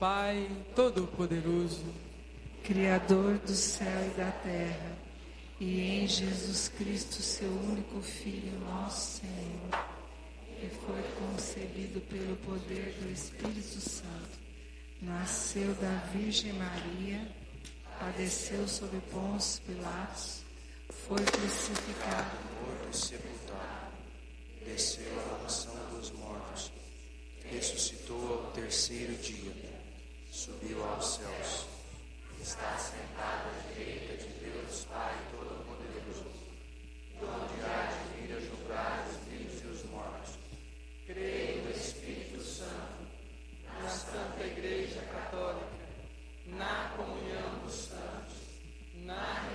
Pai Todo-Poderoso, Criador do céu e da terra, e em Jesus Cristo, seu único Filho, nosso Senhor, que foi concebido pelo poder do Espírito Santo, nasceu da Virgem Maria, padeceu sob Pôncio Pilatos, foi crucificado, morto e sepultado, desceu à mansão dos mortos, ressuscitou ao terceiro dia, subiu aos céus, está sentado à direita de Deus Pai Todo-Poderoso.